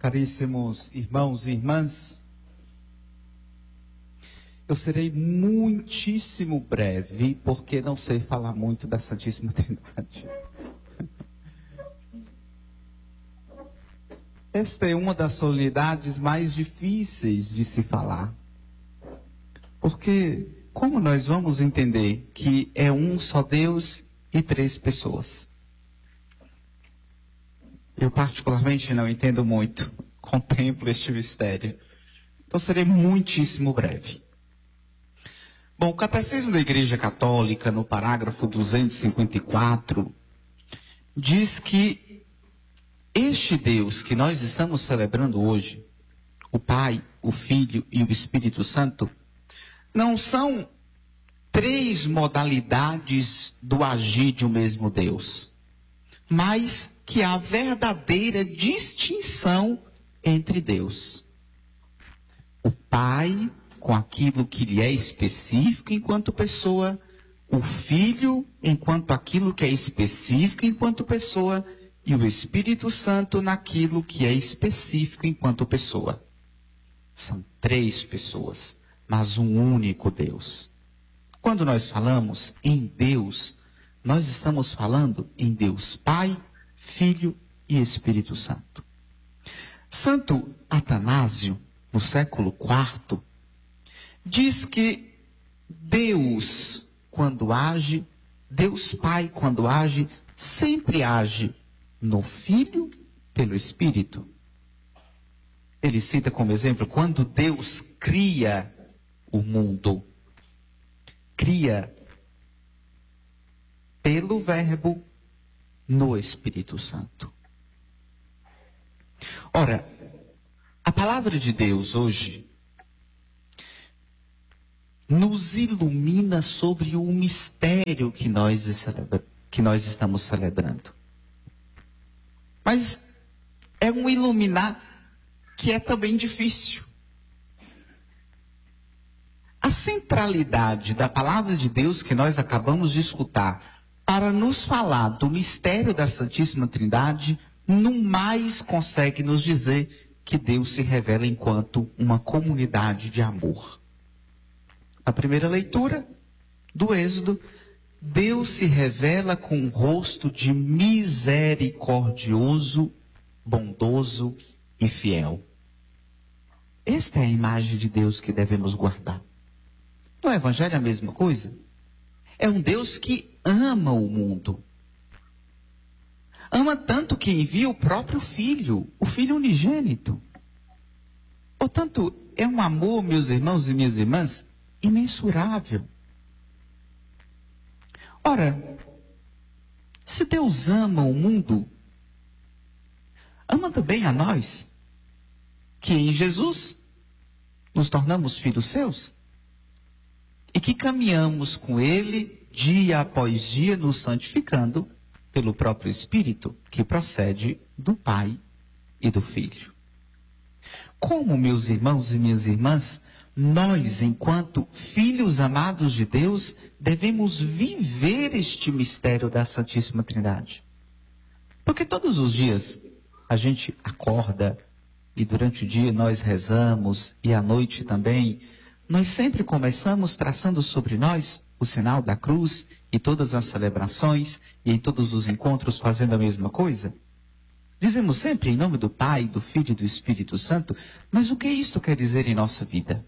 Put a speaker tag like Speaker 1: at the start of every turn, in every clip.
Speaker 1: Caríssimos irmãos e irmãs, eu serei muitíssimo breve, porque não sei falar muito da Santíssima Trindade. Esta é uma das solenidades mais difíceis de se falar, porque como nós vamos entender que é um só Deus e três pessoas? Eu particularmente não entendo muito, contemplo este mistério, então serei muitíssimo breve. Bom, o Catecismo da Igreja Católica, no parágrafo 254, diz que este Deus que nós estamos celebrando hoje, o Pai, o Filho e o Espírito Santo, não são três modalidades do agir de um mesmo Deus, mas que há verdadeira distinção entre Deus. O Pai, com aquilo que lhe é específico enquanto pessoa, o Filho, enquanto aquilo que é específico enquanto pessoa, e o Espírito Santo naquilo que é específico enquanto pessoa. São três pessoas, mas um único Deus. Quando nós falamos em Deus, nós estamos falando em Deus Pai, Filho e Espírito Santo. Santo Atanásio, no século IV, diz que Deus, quando age, Deus Pai, quando age, sempre age no Filho pelo Espírito. Ele cita como exemplo, quando Deus cria o mundo, cria pelo Verbo no Espírito Santo. Ora, a palavra de Deus hoje nos ilumina sobre o mistério que nós estamos celebrando. Mas é um iluminar que é também difícil. A centralidade da palavra de Deus que nós acabamos de escutar para nos falar do mistério da Santíssima Trindade, no mais consegue nos dizer que Deus se revela enquanto uma comunidade de amor. A primeira leitura do Êxodo, Deus se revela com um rosto de misericordioso, bondoso e fiel. Esta é a imagem de Deus que devemos guardar. No Evangelho é a mesma coisa. É um Deus que ama o mundo. Ama tanto que envia o próprio Filho, o Filho unigênito. Portanto, é um amor, meus irmãos e minhas irmãs, imensurável. Ora, se Deus ama o mundo, ama também a nós, que em Jesus nos tornamos filhos seus, e que caminhamos com Ele dia após dia, nos santificando pelo próprio Espírito, que procede do Pai e do Filho. Como, meus irmãos e minhas irmãs, nós, enquanto filhos amados de Deus, devemos viver este mistério da Santíssima Trindade. Porque todos os dias a gente acorda e durante o dia nós rezamos e à noite também, nós sempre começamos traçando sobre nós o sinal da cruz e todas as celebrações e em todos os encontros fazendo a mesma coisa. Dizemos sempre em nome do Pai, do Filho e do Espírito Santo, mas o que isto quer dizer em nossa vida?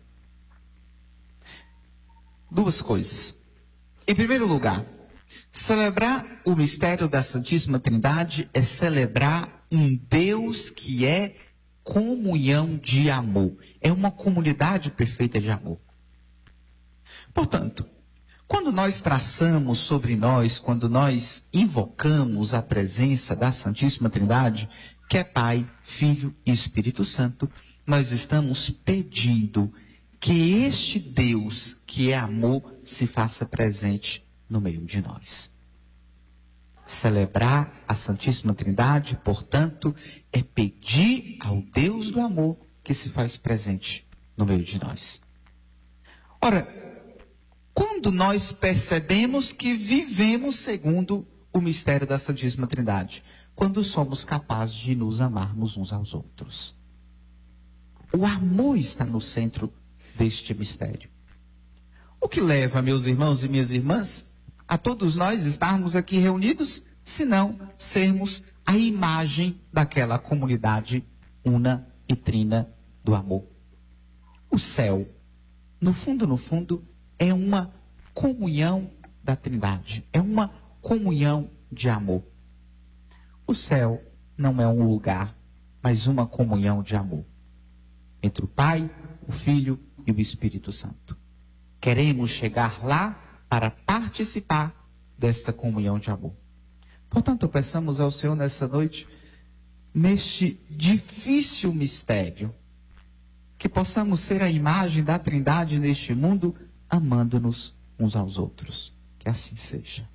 Speaker 1: Duas coisas. Em primeiro lugar, celebrar o mistério da Santíssima Trindade é celebrar um Deus que é comunhão de amor. É uma comunidade perfeita de amor. Portanto, quando nós traçamos sobre nós, quando nós invocamos a presença da Santíssima Trindade, que é Pai, Filho e Espírito Santo, nós estamos pedindo que este Deus, que é amor, se faça presente no meio de nós. Celebrar a Santíssima Trindade, portanto, é pedir ao Deus do amor que se faz presente no meio de nós. Ora, quando nós percebemos que vivemos segundo o mistério da Santíssima Trindade? Quando somos capazes de nos amarmos uns aos outros. O amor está no centro deste mistério. O que leva, meus irmãos e minhas irmãs, a todos nós estarmos aqui reunidos, senão sermos a imagem daquela comunidade una e trina do amor. O céu, no fundo, é uma comunhão da Trindade, é uma comunhão de amor. O céu não é um lugar, mas uma comunhão de amor entre o Pai, o Filho e o Espírito Santo. Queremos chegar lá para participar desta comunhão de amor. Portanto, peçamos ao Senhor nessa noite, neste difícil mistério, que possamos ser a imagem da Trindade neste mundo, amando-nos uns aos outros. Que assim seja.